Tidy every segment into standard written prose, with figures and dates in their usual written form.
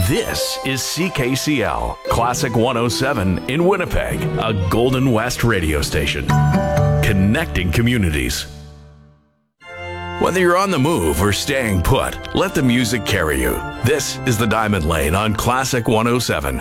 This is CKCL, Classic 107 in Winnipeg, a Golden West radio station. Connecting communities. Whether you're on the move or staying put, let the music carry you. This is the Diamond Lane on Classic 107.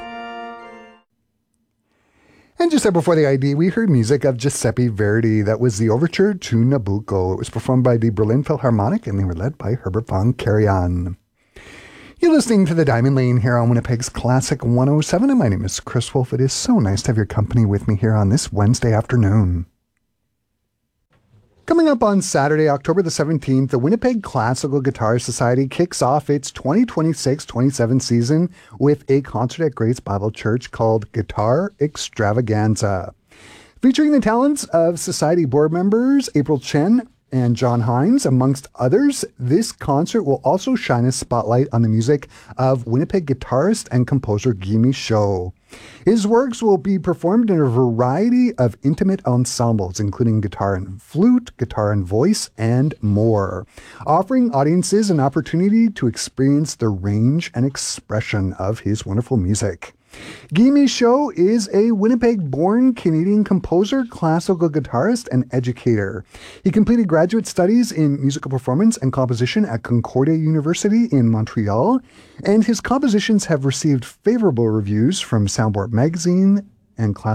And just before the ID, we heard music of Giuseppe Verdi. That was the overture to Nabucco. It was performed by the Berlin Philharmonic, and they were led by Herbert von Karajan. You're listening to the Diamond Lane here on Winnipeg's Classic 107, and my name is Chris Wolf. It is so nice to have your company with me here on this Wednesday afternoon. Coming up on Saturday, October the 17th, the Winnipeg Classical Guitar Society kicks off its 2026-27 season with a concert at Grace Bible Church called Guitar Extravaganza. Featuring the talents of Society board members April Chen and John Hines, amongst others, this concert will also shine a spotlight on the music of Winnipeg guitarist and composer Guy Michaud. His works will be performed in a variety of intimate ensembles, including guitar and flute, guitar and voice, and more, offering audiences an opportunity to experience the range and expression of his wonderful music. Guy Michaud is a Winnipeg-born Canadian composer, classical guitarist, and educator. He completed graduate studies in musical performance and composition at Concordia University in Montreal, and his compositions have received favorable reviews from Soundboard Magazine and Classical